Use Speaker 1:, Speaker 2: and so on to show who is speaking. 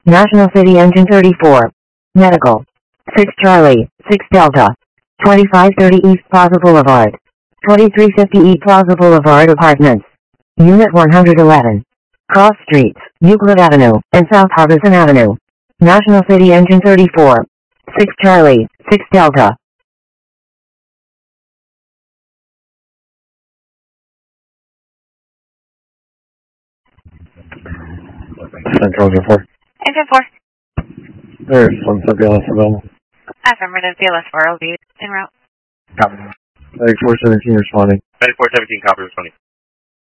Speaker 1: National City Engine 34. Medical. 6 Charlie, 6 Delta. 2530 East Plaza Boulevard. 2350 East Plaza Boulevard Apartments. Unit 111. Cross Streets, Euclid Avenue, and South Harbison Avenue. National City Engine 34. 6 Charlie, 6 Delta.
Speaker 2: Central Engine 4.
Speaker 3: Engine 4.
Speaker 2: There's one BLS available.
Speaker 3: Affirmative, BLS 4 will be en route.
Speaker 2: Copy. 9417 responding.
Speaker 4: 9417, copy responding.